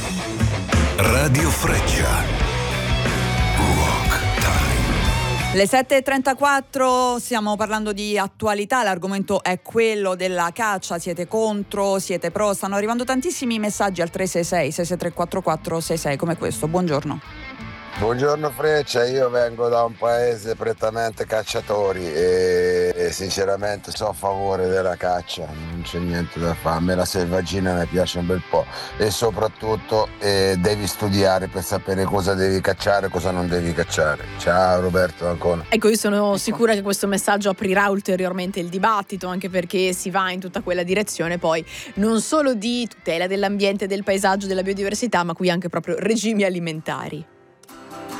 Radio Freccia. Rock Time. Le 7.34, stiamo parlando di attualità, l'argomento è quello della caccia, siete contro, siete pro, stanno arrivando tantissimi messaggi al 366-663-4466 come questo, buongiorno. Buongiorno Freccia, io vengo da un paese prettamente cacciatori e sinceramente sono a favore della caccia, non c'è niente da fare, a me la selvaggina mi piace un bel po' e soprattutto devi studiare per sapere cosa devi cacciare e cosa non devi cacciare. Ciao Roberto Ancona. Ecco, io sono sicura che questo messaggio aprirà ulteriormente il dibattito, anche perché si va in tutta quella direzione poi non solo di tutela dell'ambiente, del paesaggio, della biodiversità, ma qui anche proprio regimi alimentari.